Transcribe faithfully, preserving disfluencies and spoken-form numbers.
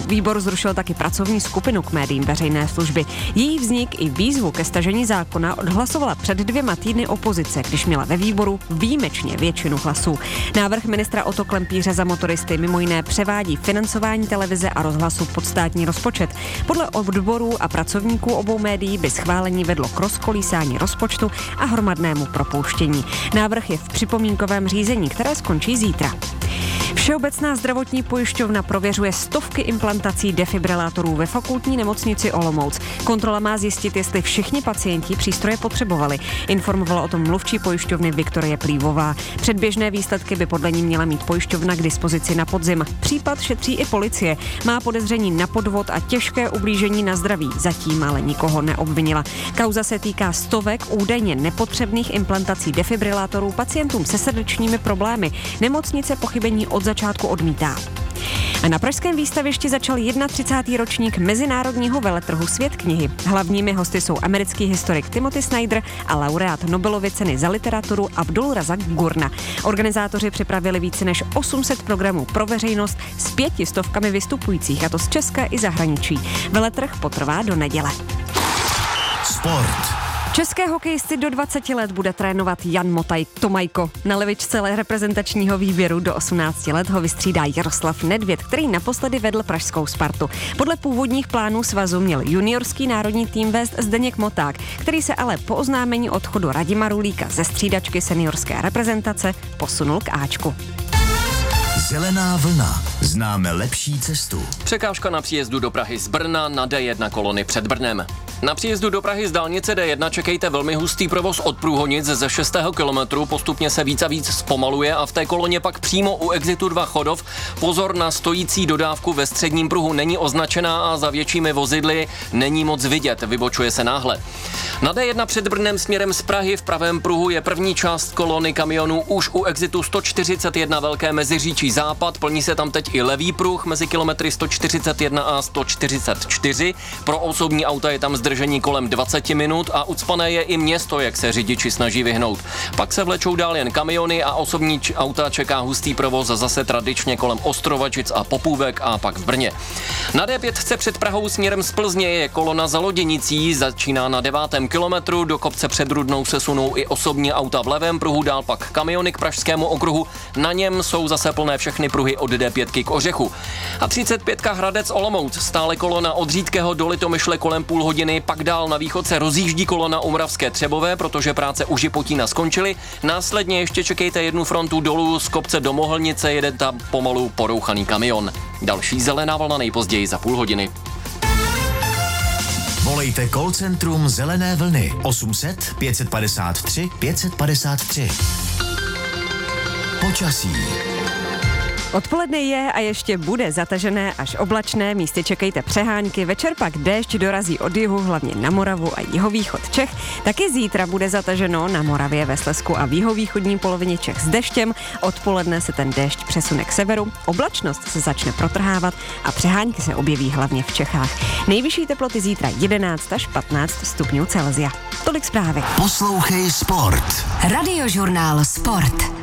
Výbor zrušil taky pracovní skupinu k médiím veřejné služby. Její vznik i výzvu ke stažení zákona odhlasovala před dvěma týdny opozice, když měla ve výboru výjimečně většinu hlasů. Návrh ministra Otto Klempíře za motoristy mimo jiné převádí financování televize a rozhlasu pod státní rozpočet. Podle odborů a pracovníků obou médií by schválení vedlo k rozkolísání rozpočtu a hromadnému propouštění. Návrh je v připomínkovém řízení, které skončí zítra. Všeobecná zdravotní pojišťovna prověřuje stovky implantací defibrilátorů ve fakultní nemocnici Olomouc. Kontrola má zjistit, jestli všichni pacienti přístroje potřebovali. Informovala o tom mluvčí pojišťovny Viktorie Plívová. Předběžné výsledky by podle ní měla mít pojišťovna k dispozici na podzim. Případ šetří i policie. Má podezření na podvod a těžké ublížení na zdraví. Zatím ale nikoho neobvinila. Kauza se týká stovek údajně nepotřebných implantací defibrilátorů pacientům se srdečními problémy. Nemocnice pochybení od začátku odmítá. A na pražském výstavišti začal třicátý první ročník mezinárodního veletrhu Svět knihy. Hlavními hosty jsou americký historik Timothy Snyder a laureát Nobelovy ceny za literaturu Abdul Razak Gurna. Organizátoři připravili více než osm set programů pro veřejnost s pěti stovkami vystupujícých, a to z Česka i zahraničí. Veletrh potrvá do neděle. Sport. České hokejisty do dvaceti let bude trénovat Jan Motaj Tomajko. Na levičce reprezentačního výběru do osmnácti let ho vystřídá Jaroslav Nedvěd, který naposledy vedl pražskou Spartu. Podle původních plánů svazu měl juniorský národní tým vést Zdeněk Moták, který se ale po oznámení odchodu Radima Rulíka ze střídačky seniorské reprezentace posunul k Ačku. Zelená vlna. Známe lepší cestu. Překážka na příjezdu do Prahy z Brna na D jedna kolony před Brnem. Na příjezdu do Prahy z dálnice D jedna čekejte velmi hustý provoz od Průhonic ze šestého kilometru, postupně se víc a víc zpomaluje a v té koloně pak přímo u exitu dva Chodov pozor na stojící dodávku ve středním pruhu, není označená a za většími vozidly není moc vidět, vybočuje se náhle. Na D jedna před Brnem směrem z Prahy v pravém pruhu je první část kolony kamionů už u exitu sto čtyřicet jedna Velké Meziříčí západ, plní se tam teď i levý pruh mezi kilometry sto čtyřicet jedna a sto čtyřicet čtyři. Pro osobní auta je tam zdržení kolem dvacet minut a ucpané je i město, jak se řidiči snaží vyhnout. Pak se vlečou dál jen kamiony a osobní č- auta čeká hustý provoz zase tradičně kolem Ostrovačic a Popůvek a pak v Brně. Na D pět před Prahou směrem z Plzně je kolona za Loděnicí, začíná na devátém kilometru, do kopce před Rudnou se sunou i osobní auta v levém pruhu, dál pak kamiony k pražskému okruhu, na něm jsou zase plné všechny pruhy od D pět k Ořechu. A třicet pět Hradec Olomouc, stále kolona od Řídkého do Litomyšle kolem půl hodiny, pak dál na východ se rozjíždí kolona u Moravské Třebové, protože práce u Žipotína skončily. Následně ještě čekejte jednu frontu dolů z kopce do Mohlnice, jede tam pomalu porouchaný kamion. Další zelená vlna nejpozději za půl hodiny. Volejte call centrum Zelené vlny osm set pět padesát tři pět padesát tři. Počasí. Odpoledne je a ještě bude zatažené až oblačné, místy čekejte přehánky, večer pak déšť dorazí od jihu, hlavně na Moravu a jihovýchod Čech. Taky zítra bude zataženo na Moravě, ve Slezsku a v jihovýchodní polovině Čech s deštěm. Odpoledne se ten déšť přesune k severu, oblačnost se začne protrhávat a přehánky se objeví hlavně v Čechách. Nejvyšší teploty zítra jedenáct až patnáct stupňů Celsia. Tolik zprávy. Poslouchej Sport. Radiožurnál Sport.